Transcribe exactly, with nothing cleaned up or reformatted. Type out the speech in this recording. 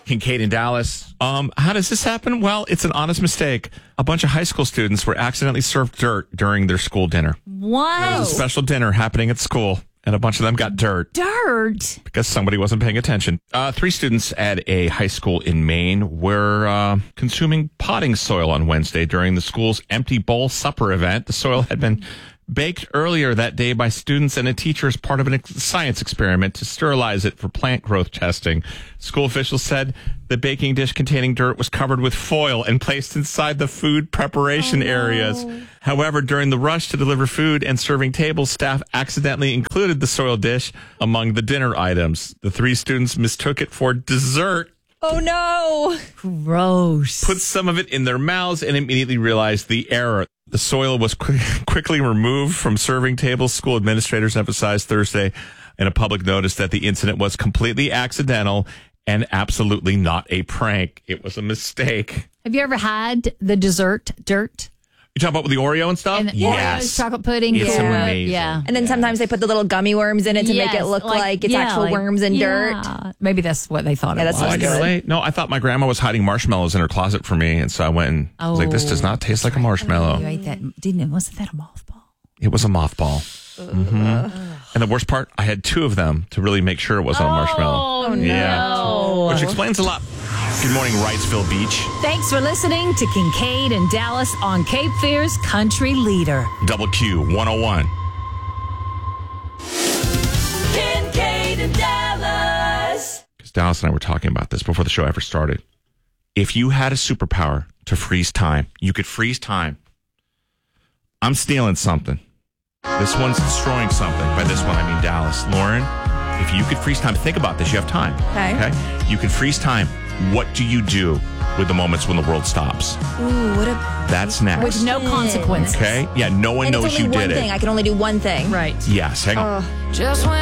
Kincaid in Dallas. Um, how does this happen? Well, it's an honest mistake. A bunch of high school students were accidentally served dirt during their school dinner. What? There was a special dinner happening at school, and a bunch of them got dirt. Dirt? Because somebody wasn't paying attention. Uh, three students at a high school in Maine were uh, consuming potting soil on Wednesday during the school's empty bowl supper event. The soil had been baked earlier that day by students and a teacher as part of a science experiment to sterilize it for plant growth testing. School officials said the baking dish containing dirt was covered with foil and placed inside the food preparation oh, no. areas. However, during the rush to deliver food and serving tables, staff accidentally included the soiled dish among the dinner items. The three students mistook it for dessert. Oh, no. Gross. Put some of it in their mouths and immediately realized the error. The soil was qu- quickly removed from serving tables. School administrators emphasized Thursday in a public notice that the incident was completely accidental and absolutely not a prank. It was a mistake. Have you ever had the dessert dirt? You talking about with the Oreo and stuff? And yes. Oreos, chocolate pudding. It's yeah. amazing. Yeah. And then yes. sometimes they put the little gummy worms in it to yes, make it look like, like it's yeah, actual like, worms and yeah. dirt. Maybe that's what they thought Yeah, it that's was. Oh, I good. can relate. No, I thought my grandma was hiding marshmallows in her closet for me, and so I went and I was like, this does not taste like a marshmallow. You ate that, didn't it? Wasn't that a mothball? It was a mothball. Mm-hmm. And the worst part, I had two of them to really make sure it wasn't a marshmallow. Oh, no. Yeah. Which explains a lot. Good morning, Wrightsville Beach. Thanks for listening to Kincaid and Dallas on Cape Fear's Country Leader. Double Q one oh one. Kincaid and Dallas. Because Dallas and I were talking about this before the show ever started. If you had a superpower to freeze time, you could freeze time. I'm stealing something. This one's destroying something. By this one, I mean Dallas. Lauren, if you could freeze time, think about this. You have time. Okay. Okay. You can freeze time. What do you do with the moments when the world stops? Ooh, what a... That's next. With no consequences. Okay? Yeah, no one And knows it's only you one did thing. it. I can only do one thing. Right. Yes, hang on. Just when